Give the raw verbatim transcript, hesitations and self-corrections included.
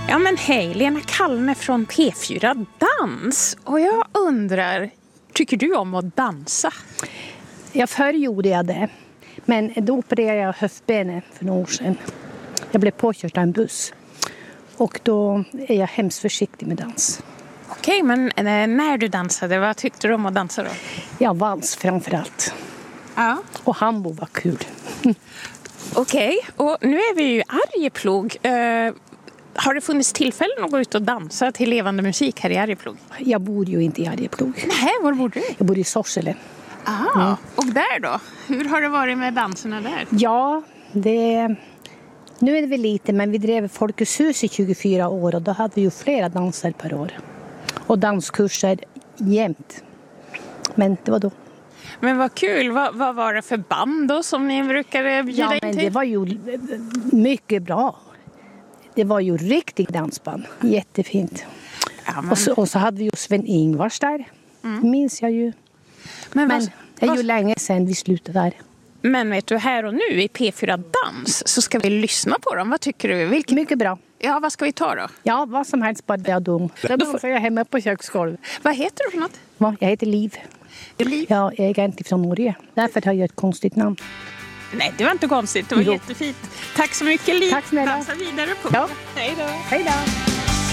Ja men hej, Lena Kallne från P fyra Dans. Och jag undrar, tycker du om att dansa? Ja, förr gjorde jag det. Men då opererade jag höftbenet för några år sedan. Jag blev påkört av en buss. Och då är jag hemskt försiktig med dans. Okej, men när du dansade, vad tyckte du om att dansa då? Ja, vals framförallt. Ja. Och Hambo var kul. Okej, och nu är vi ju i Arjeplog. Uh, har det funnits tillfällen att gå ut och dansa till levande musik här i Arjeplog? Jag bor ju inte i Arjeplog. Nej, var bor du? Jag bor i Sorsele. Aha, mm. Och där då? Hur har det varit med danserna där? Ja, det... Nu är det väl lite, men vi drev Folkets hus i tjugofyra år och då hade vi ju flera danser per år. Och danskurser jämt. Men det var då. Men vad kul, vad, vad var det för band då som ni brukade bjuda ja, in men till? Det var ju mycket bra. Det var ju riktigt dansband, jättefint. Ja, men... och, så, och så hade vi ju Sven-Ingvars där, mm. minns jag ju. Men, men vad, det är vad... ju länge sedan vi slutade där. Men vet du, här och nu i P fyra Dans så ska vi lyssna på dem. Vad tycker du? Vilket... Mycket bra. Ja, vad ska vi ta då? Ja, vad som helst, bara det är dum. Då får jag hemma på köksgolvet. Vad heter du för något? Ja, jag heter Liv. Liv? Ja, jag är inte från Norge. Därför har jag ett konstigt namn. Nej, det var inte konstigt. Det var jo. jättefint. Tack så mycket, Liv. Tack snälla. Dansa vidare på. Ja. Hej då. Hej då.